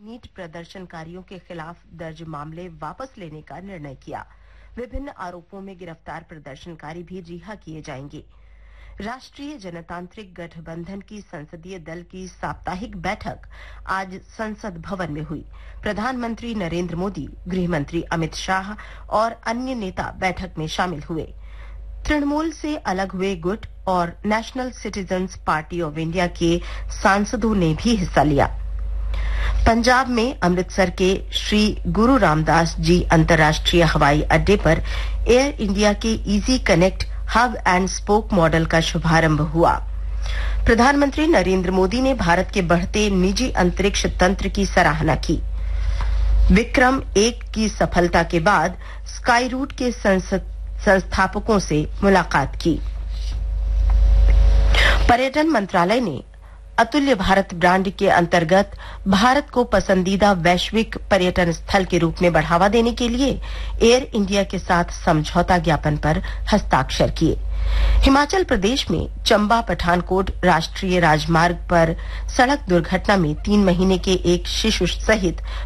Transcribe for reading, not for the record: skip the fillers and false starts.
NEET प्रदर्शनकारियों के खिलाफ दर्ज मामले वापस लेने का निर्णय किया। विभिन्न आरोपों में गिरफ्तार प्रदर्शनकारी भी रिहा किए जाएंगे। राष्ट्रीय जनतांत्रिक गठबंधन की संसदीय दल की साप्ताहिक बैठक आज संसद भवन में हुई। प्रधानमंत्री नरेंद्र मोदी, गृह मंत्री अमित शाह और अन्य नेता बैठक में शामिल हुए। तृणमूल से अलग हुए गुट और national citizens party of India के सांसदों ने भी हिस्सा लिया। पंजाब में अमृतसर के श्री गुरु रामदास जी अंतर्राष्ट्रीय हवाई अड्डे पर एयर इंडिया के easy connect hub and spoke model का शुभारंभ हुआ। प्रधानमंत्री नरेंद्र मोदी ने भारत के बढ़ते निजी अंतरिक्ष तंत्र की सराहना की। विक्रम 1 की सफलता के बाद स्काई रूट के संस्थापकों से मुलाकात की। पर्यटन मंत्रालय ने अतुल्य भारत ब्रांड के अंतर्गत भारत को पसंदीदा वैश्विक पर्यटन स्थल के रूप में बढ़ावा देने के लिए एयर इंडिया के साथ समझौता ज्ञापन पर हस्ताक्षर किए। हिमाचल प्रदेश में चंबा पठानकोट राष्ट्रीय राजमार्ग पर सड़क दुर्घटना में 3 महीने के एक शिशु सहित